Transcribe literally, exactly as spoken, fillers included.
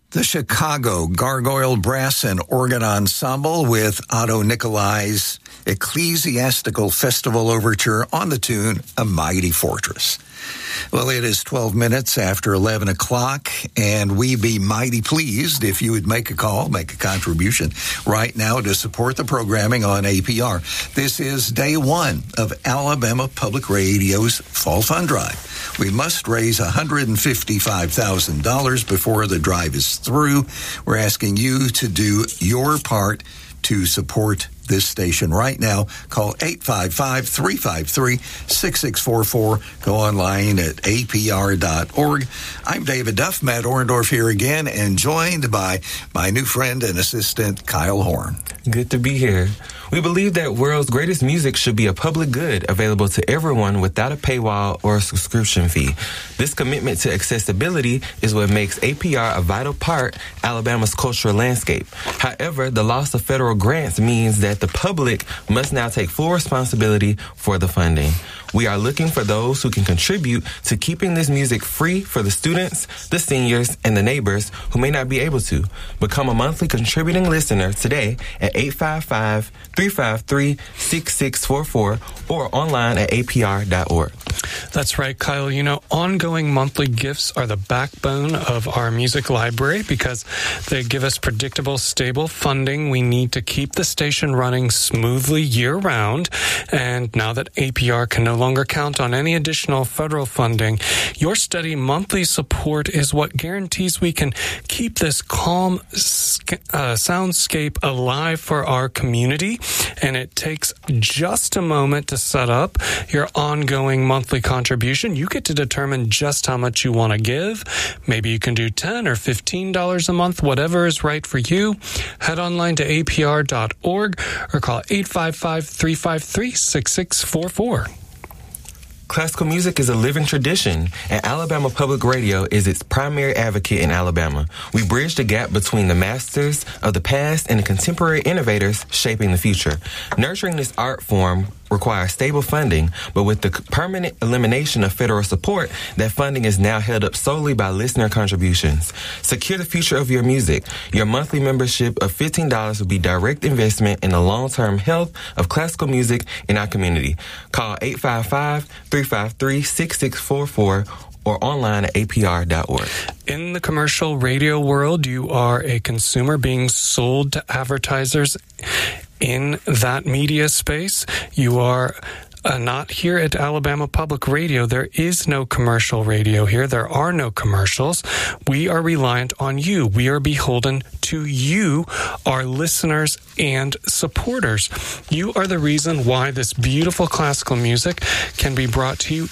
The Chicago Gargoyle Brass and Organ Ensemble with Otto Nicolai's Ecclesiastical Festival Overture on the tune A Mighty Fortress. Well, it is twelve minutes after eleven o'clock, and we be mighty pleased if you would make a call, make a contribution right now to support the programming on A P R. This is day one of Alabama Public Radio's Fall Fund Drive. We must raise one hundred fifty-five thousand dollars before the drive is through. We're asking you to do your part to support this station right now. Call eight five five, three five three, six six four four. Go online at A P R dot org. I'm David Duff, Matt Orndorff here again, and joined by my new friend and assistant, Kyle Horn. Good to be here. We believe that world's greatest music should be a public good available to everyone without a paywall or a subscription fee. This commitment to accessibility is what makes A P R a vital part of Alabama's cultural landscape. However, the loss of federal grants means that the public must now take full responsibility for the funding. We are looking for those who can contribute to keeping this music free for the students, the seniors, and the neighbors who may not be able to. Become a monthly contributing listener today at eight five five, three five three, six six four four or online at A P R dot org. That's right, Kyle. You know, ongoing monthly gifts are the backbone of our music library because they give us predictable, stable funding we need to keep the station running smoothly year-round. And now that A P R can no longer count on any additional federal funding, your steady monthly support is what guarantees we can keep this calm uh, soundscape alive for our community. And it takes just a moment to set up your ongoing monthly contribution. You get to determine just how much you want to give. Maybe you can do ten dollars or fifteen dollars a month, whatever is right for you. Head online to A P R dot org or call eight five five, three five three, six six four four. Classical music is a living tradition, and Alabama Public Radio is its primary advocate in Alabama. We bridge the gap between the masters of the past and the contemporary innovators shaping the future. Nurturing this art form requires stable funding, but with the permanent elimination of federal support, that funding is now held up solely by listener contributions. Secure the future of your music. Your monthly membership of fifteen dollars will be direct investment in the long-term health of classical music in our community. Call eight five five, three five three, six six four four or online at A P R dot org. In the commercial radio world, you are a consumer being sold to advertisers in that media space. You are uh, not here at Alabama Public Radio. There is no commercial radio here. There are no commercials. We are reliant on you. We are beholden to you, our listeners and supporters. You are the reason why this beautiful classical music can be brought to you